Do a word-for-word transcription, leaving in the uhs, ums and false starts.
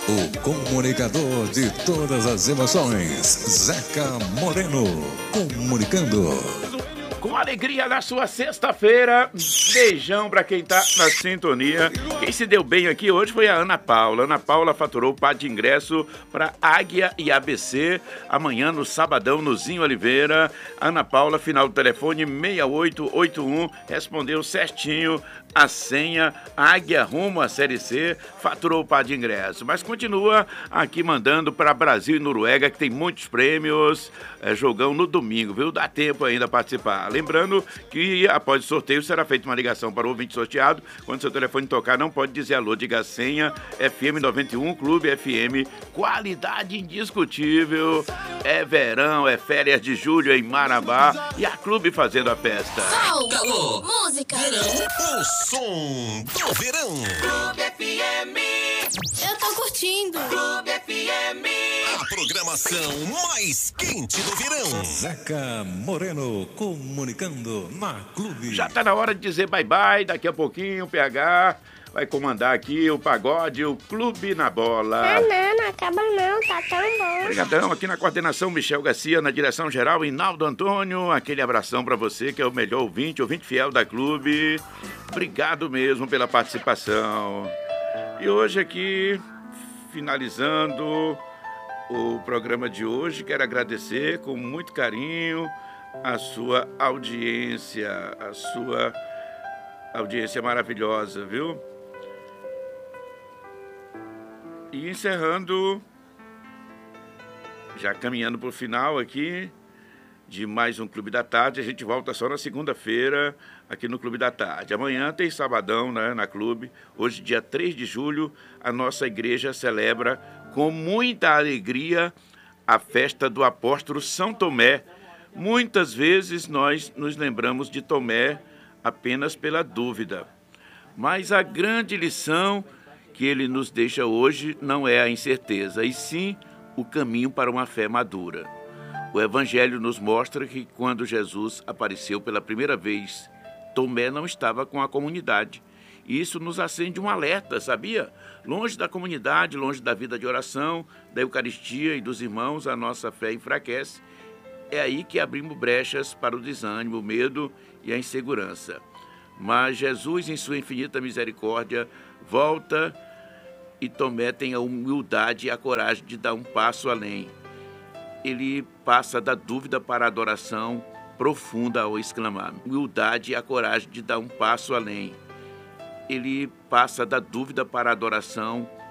O comunicador de todas as emoções, Zeca Moreno, comunicando. Com alegria na sua sexta-feira, beijão pra quem tá na sintonia. Quem se deu bem aqui hoje foi a Ana Paula. Ana Paula faturou o par de ingresso para Águia e A B C. Amanhã no sabadão, no Zinho Oliveira. Ana Paula, final do telefone seis oito oito um, respondeu certinho a senha. Águia rumo à Série C, faturou o par de ingresso. Mas continua aqui mandando para Brasil e Noruega, que tem muitos prêmios. É, jogão no domingo, viu? Dá tempo ainda participar. Lembrando que após o sorteio será feita uma ligação para o ouvinte sorteado. Quando seu telefone tocar, não pode dizer alô, diga a senha. F M noventa e um, Clube F M, qualidade indiscutível. É verão, é férias de julho em Marabá e a Clube fazendo a festa. Sol, calor, música, verão, o som do verão. Clube F M. Eu tô curtindo. Clube F M. A programação mais quente do verão. Zeca Moreno, comunicando na Clube. Já tá na hora de dizer bye-bye. Daqui a pouquinho o P H vai comandar aqui o pagode, o Clube na Bola. Ah, não, não acaba não, tá tão bom. Obrigadão, aqui na coordenação Michel Garcia, na direção geral Hinaldo Antônio. Aquele abração pra você que é o melhor ouvinte, ouvinte fiel da Clube. Obrigado mesmo pela participação. E hoje aqui, finalizando o programa de hoje, quero agradecer com muito carinho a sua audiência, a sua audiência maravilhosa, viu? E encerrando, já caminhando para o final aqui de mais um Clube da Tarde, a gente volta só na segunda-feira aqui no Clube da Tarde. Amanhã tem sabadão, né, na Clube. Hoje, dia três de julho, a nossa igreja celebra com muita alegria a festa do apóstolo São Tomé. Muitas vezes nós nos lembramos de Tomé apenas pela dúvida. Mas a grande lição que ele nos deixa hoje não é a incerteza, e sim o caminho para uma fé madura. O Evangelho nos mostra que quando Jesus apareceu pela primeira vez, Tomé não estava com a comunidade. E isso nos acende um alerta, sabia? Longe da comunidade, longe da vida de oração, da Eucaristia e dos irmãos, a nossa fé enfraquece. É aí que abrimos brechas para o desânimo, o medo e a insegurança. Mas Jesus, em sua infinita misericórdia, volta e Tomé tem a humildade e a coragem de dar um passo além. Ele passa da dúvida para a adoração profunda ao exclamar. Humildade e a coragem de dar um passo além. Ele passa da dúvida para a adoração